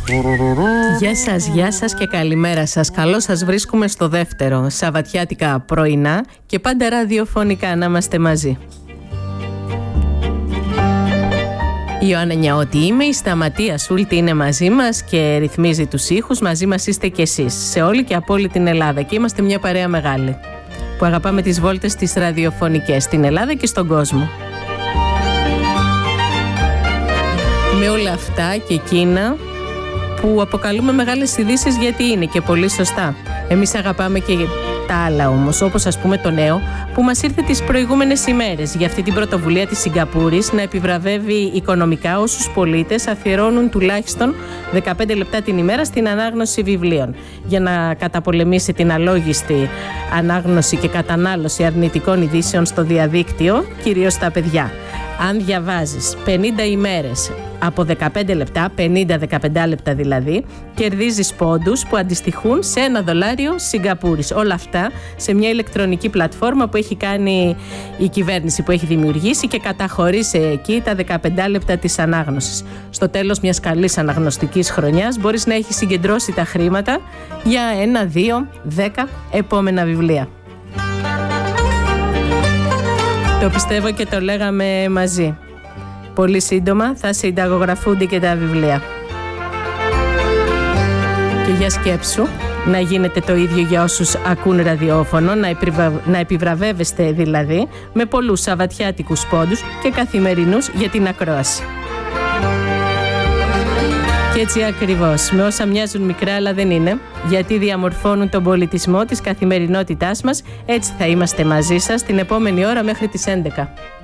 Γεια σας και καλημέρα σας. Καλώς σας βρίσκουμε στο δεύτερο σαββατιάτικα πρωινά και πάντα ραδιοφωνικά να είμαστε μαζί. Η Ιωάννα Νιαώτη είμαι, η Σταματία Σούλτη είναι μαζί μας και ρυθμίζει τους ήχους. Μαζί μας είστε κι εσείς, σε όλη και από όλη την Ελλάδα, και είμαστε μια παρέα μεγάλη που αγαπάμε τις βόλτες τις ραδιοφωνικές στην Ελλάδα και στον κόσμο. Με όλα αυτά και εκείνα που αποκαλούμε μεγάλες ειδήσεις, γιατί είναι και πολύ σωστά. Εμείς αγαπάμε και τα άλλα όμως, όπως ας πούμε το νέο που μας ήρθε τις προηγούμενες ημέρες για αυτή την πρωτοβουλία της Σιγκαπούρης να επιβραβεύει οικονομικά όσους πολίτες αφιερώνουν τουλάχιστον 15 λεπτά την ημέρα στην ανάγνωση βιβλίων, για να καταπολεμήσει την αλόγιστη ανάγνωση και κατανάλωση αρνητικών ειδήσεων στο διαδίκτυο, κυρίως στα παιδιά. Αν διαβάζεις 50 ημέρες από 15 λεπτά, 50-15 λεπτά δηλαδή, κερδίζεις πόντους που αντιστοιχούν σε $1 Σιγκαπούρης. Όλα αυτά σε μια ηλεκτρονική πλατφόρμα που έχει κάνει η κυβέρνηση, που έχει δημιουργήσει και καταχωρήσει εκεί τα 15 λεπτά της ανάγνωσης. Στο τέλος μιας καλής αναγνωστικής χρονιάς μπορείς να έχεις συγκεντρώσει τα χρήματα για 1, 2, 10 επόμενα βιβλία. Το πιστεύω και το λέγαμε μαζί. Πολύ σύντομα θα συνταγογραφούνται και τα βιβλία. Και για σκέψου να γίνεται το ίδιο για όσους ακούν ραδιόφωνο, να επιβραβεύεστε δηλαδή με πολλούς σαββατιάτικους πόντους και καθημερινούς για την ακρόαση. Και έτσι ακριβώς, με όσα μοιάζουν μικρά αλλά δεν είναι, γιατί διαμορφώνουν τον πολιτισμό της καθημερινότητάς μας, έτσι θα είμαστε μαζί σας την επόμενη ώρα μέχρι τις 11.